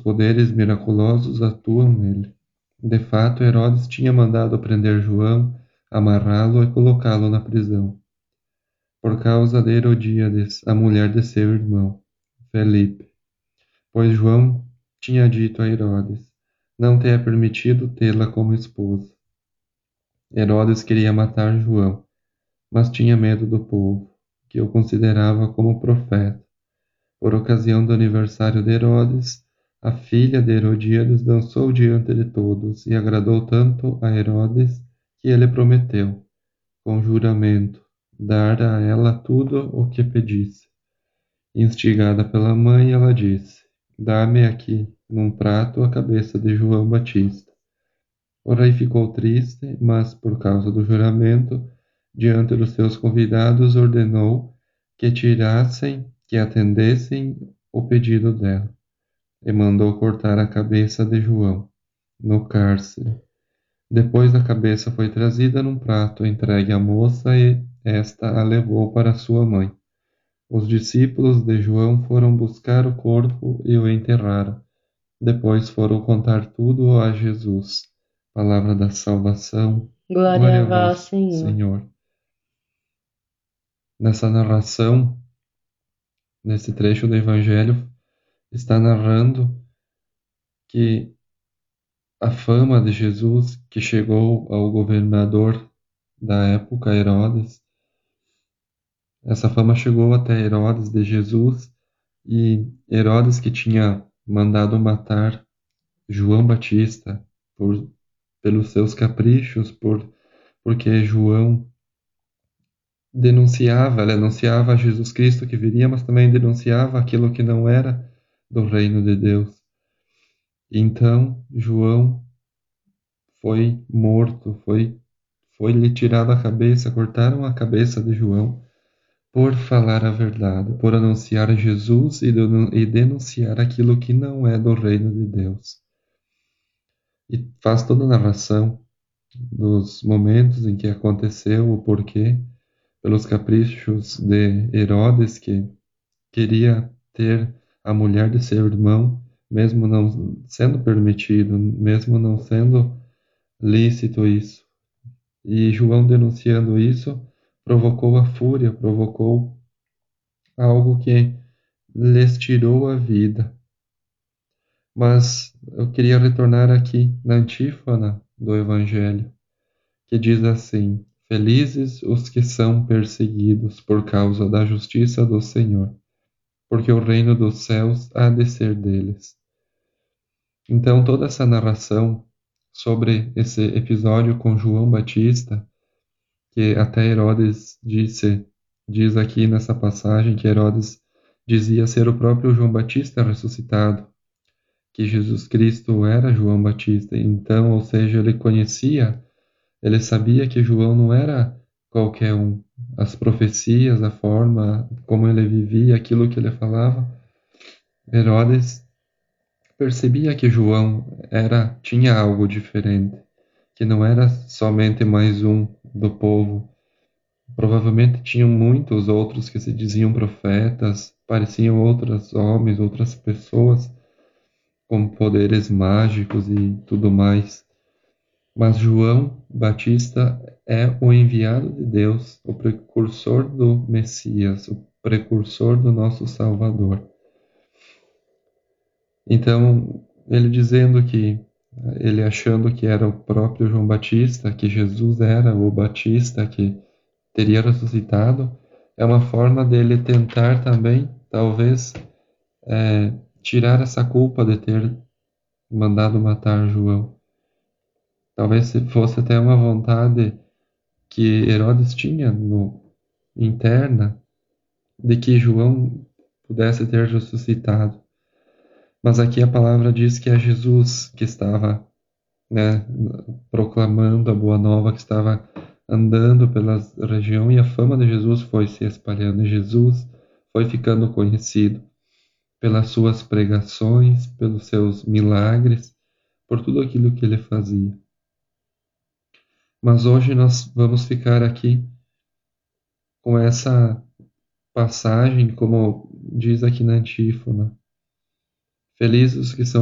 poderes miraculosos atuam nele. De fato, Herodes tinha mandado prender João, amarrá-lo e colocá-lo na prisão, por causa de Herodíades, a mulher de seu irmão, Felipe. Pois João tinha dito a Herodes: não te é permitido tê-la como esposa. Herodes queria matar João, mas tinha medo do povo, que o considerava como profeta. Por ocasião do aniversário de Herodes, a filha de Herodíades dançou diante de todos e agradou tanto a Herodes que ele prometeu, com juramento, dar a ela tudo o que pedisse. Instigada pela mãe, ela disse: dá-me aqui, num prato, a cabeça de João Batista. O rei ficou triste, mas, por causa do juramento, diante dos seus convidados, ordenou que atendessem o pedido dela, e mandou cortar a cabeça de João, no cárcere. Depois a cabeça foi trazida num prato entregue à moça e esta a levou para sua mãe. Os discípulos de João foram buscar o corpo e o enterraram. Depois foram contar tudo a Jesus. Palavra da salvação. Glória Glória a a vós, vós, Senhor. Senhor. Nessa narração, nesse trecho do Evangelho, está narrando que a fama de Jesus que chegou ao governador da época, Herodes, essa fama chegou até Herodes de Jesus, e Herodes, que tinha mandado matar João Batista pelos seus caprichos, porque João ele anunciava Jesus Cristo que viria, mas também denunciava aquilo que não era do reino de Deus. Então João foi morto, foi-lhe tirada a cabeça, cortaram a cabeça de João por falar a verdade, por anunciar Jesus e denunciar aquilo que não é do reino de Deus. E faz toda a narração dos momentos em que aconteceu, o porquê, pelos caprichos de Herodes, que queria ter a mulher de seu irmão, mesmo não sendo permitido, mesmo não sendo lícito isso. E João denunciando isso provocou a fúria, provocou algo que lhes tirou a vida. Mas eu queria retornar aqui na antífona do Evangelho, que diz assim: felizes os que são perseguidos por causa da justiça do Senhor, porque o reino dos céus há de ser deles. Então, toda essa narração sobre esse episódio com João Batista, que até Herodes diz aqui nessa passagem que Herodes dizia ser o próprio João Batista ressuscitado, que Jesus Cristo era João Batista. Então, ou seja, ele sabia que João não era qualquer um. As profecias, a forma como ele vivia, aquilo que ele falava, Herodes percebia que João tinha algo diferente, que não era somente mais um do povo. Provavelmente tinham muitos outros que se diziam profetas, pareciam outros homens, outras pessoas com poderes mágicos e tudo mais. Mas João Batista é o enviado de Deus, o precursor do Messias, o precursor do nosso Salvador. Então, ele achando que era o próprio João Batista, que Jesus era o Batista que teria ressuscitado, é uma forma dele tentar também, talvez, tirar essa culpa de ter mandado matar João. Talvez se fosse até uma vontade que Herodes tinha interna de que João pudesse ter ressuscitado. Mas aqui a palavra diz que é Jesus que estava, né, proclamando a boa nova, que estava andando pela região, e a fama de Jesus foi se espalhando. E Jesus foi ficando conhecido pelas suas pregações, pelos seus milagres, por tudo aquilo que ele fazia. Mas hoje nós vamos ficar aqui com essa passagem, como diz aqui na antífona: felizes os que são